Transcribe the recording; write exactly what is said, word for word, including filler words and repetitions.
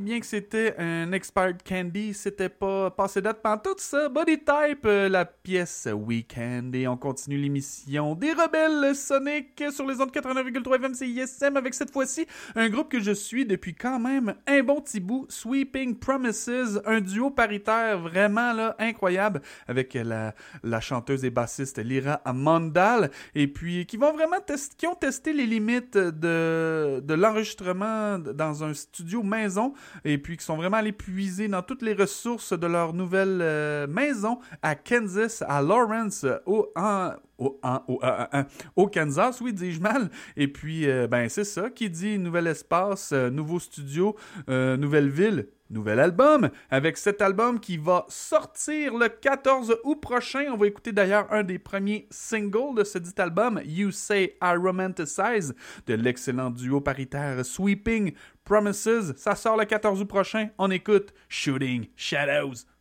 bien que c'était un Expired Candy, c'était pas passé date pendant tout ça. Body Type, euh, la pièce Weekend, et on continue l'émission des Rebelles Sonic sur les ondes quatre-vingt-neuf virgule trois F M C I S M avec cette fois-ci un groupe que je suis depuis quand même un bon petit bout, Sweeping Promises, un duo paritaire vraiment là incroyable avec la, la chanteuse et bassiste Lyra Mondal, et puis qui vont vraiment tester, qui ont testé les limites de, de l'enregistrement dans un studio maison, et puis qui sont vraiment allés puiser dans toutes les ressources de leur nouvelle euh, maison à Kansas, à Lawrence, au, en, au, en, au, en, en, au Kansas, oui, dis-je mal. Et puis, euh, ben c'est ça, qui dit nouvel espace, euh, nouveau studio, euh, nouvelle ville, nouvel album, avec cet album qui va sortir le quatorze août prochain. On va écouter d'ailleurs un des premiers singles de ce dit album, You Say I Romanticize, de l'excellent duo paritaire Sweeping Promises. Ça sort le quatorze août prochain. On écoute Shooting Shadows.